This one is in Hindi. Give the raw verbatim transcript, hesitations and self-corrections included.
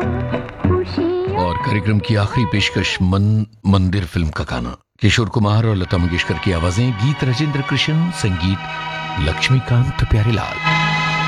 और कार्यक्रम की आखिरी पेशकश मन मंदिर फिल्म का गाना, किशोर कुमार और लता मंगेशकर की आवाजें, गीत राजेंद्र कृष्ण, संगीत लक्ष्मीकांत प्यारेलाल।